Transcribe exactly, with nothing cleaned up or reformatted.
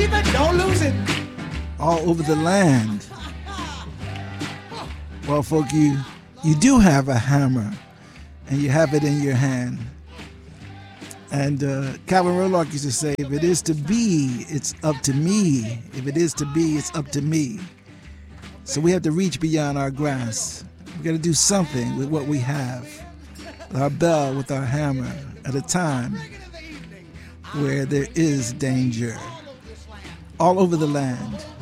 keep it, don't lose it. All over the land. Well, folk, you, you do have a hammer, and you have it in your hand. And uh, Calvin Roloff used to say, if it is to be, it's up to me. If it is to be, it's up to me. So we have to reach beyond our grasp. We got to do something with what we have. With our bell, with our hammer, at a time where there is danger all over the land.